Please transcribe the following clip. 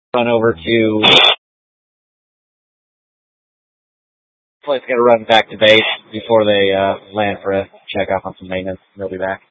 run over to. Flight's got to run back to base before they land for a check off on some maintenance. They'll be back.